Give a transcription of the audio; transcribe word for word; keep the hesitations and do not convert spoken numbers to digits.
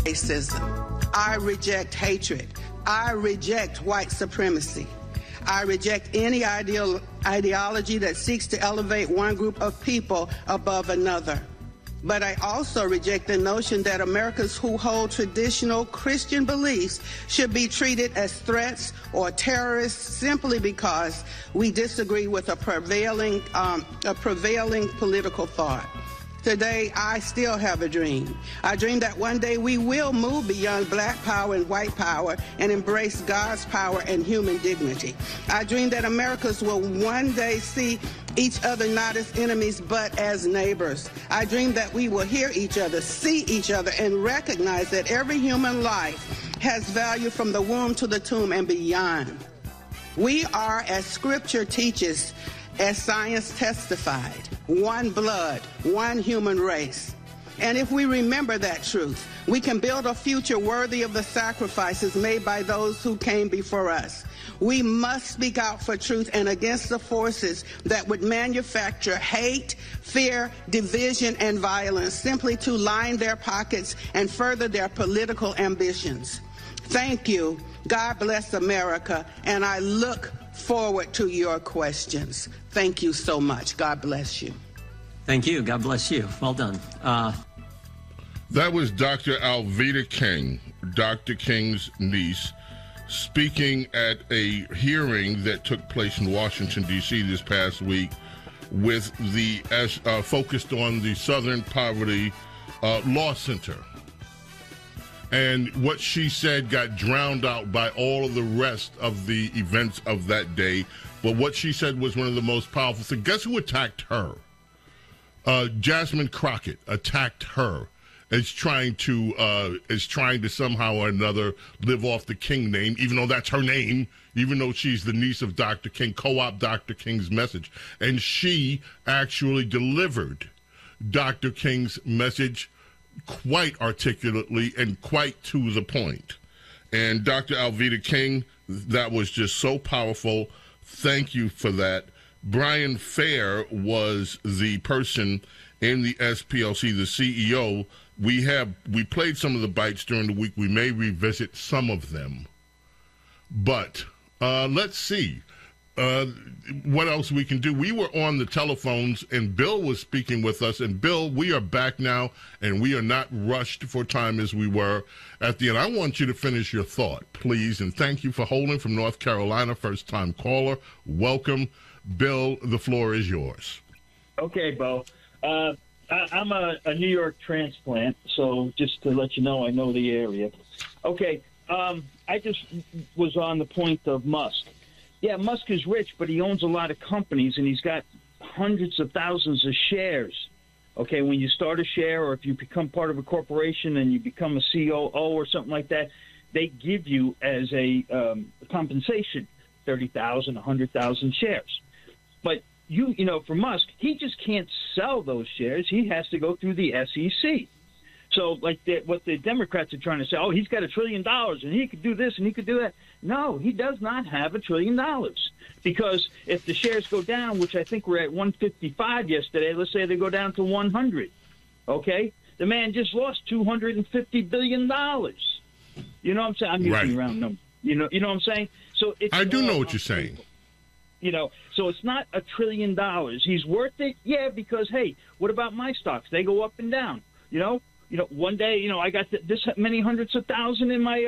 racism. I reject hatred. I reject white supremacy. I reject any ideal, ideology that seeks to elevate one group of people above another. But I also reject the notion that Americans who hold traditional Christian beliefs should be treated as threats or terrorists simply because we disagree with a prevailing, um, a prevailing political thought. Today, I still have a dream. I dream that one day we will move beyond black power and white power and embrace God's power and human dignity. I dream that Americans will one day see each other not as enemies but as neighbors. I dream that we will hear each other, see each other, and recognize that every human life has value from the womb to the tomb and beyond. We are, as Scripture teaches, as science testified, one blood, one human race. And if we remember that truth, we can build a future worthy of the sacrifices made by those who came before us. We must speak out for truth and against the forces that would manufacture hate, fear, division, and violence simply to line their pockets and further their political ambitions. Thank you. God bless America, and I look forward to your questions. Thank you so much. God bless you. Thank you. God bless you. Well done. Uh, that was Doctor Alveda King, Doctor King's niece, speaking at a hearing that took place in Washington, D C this past week with the as uh, focused on the Southern Poverty uh, Law Center. And what she said got drowned out by all of the rest of the events of that day. But what she said was one of the most powerful things. Guess who attacked her? Uh, Jasmine Crockett attacked her as trying to uh, as trying to somehow or another live off the King name, even though that's her name, even though she's the niece of Doctor King, co-opt Doctor King's message. And she actually delivered Doctor King's message quite articulately and quite to the point. And Doctor Alveda King, that was just so powerful. Thank you for that. Brian Fair was the person in the S P L C, the C E O. We have we played some of the bites during the week. We may revisit some of them. But uh, let's see uh, what else we can do. We were on the telephones, and Bill was speaking with us. And, Bill, we are back now, and we are not rushed for time as we were at the end. I want you to finish your thought, please, and thank you for holding from North Carolina, first-time caller. Welcome. Bill, the floor is yours. Okay, Bo. Uh, I, I'm a, a New York transplant, so just to let you know, I know the area. Okay, um, I just was on the point of Musk. Yeah, Musk is rich, but he owns a lot of companies, and he's got hundreds of thousands of shares. Okay, when you start a share or if you become part of a corporation and you become a C O O or something like that, they give you as a um, compensation thirty thousand, one hundred thousand shares. But, you you know, for Musk, he just can't sell those shares. He has to go through the S E C. So, like the, what the Democrats are trying to say, oh, he's got a trillion dollars and he could do this and he could do that. No, he does not have a trillion dollars. Because if the shares go down, which I think we're at one fifty-five yesterday, let's say they go down to one hundred, okay? The man just lost two hundred fifty billion dollars. You know what I'm saying? I'm using right. round numbers. You know, you know what I'm saying? So it's I do know what on you're saying. People. You know, so it's not a trillion dollars. He's worth it, yeah, because, hey, what about my stocks? They go up and down. You know, you know, one day, you know, I got this many hundreds of thousand in my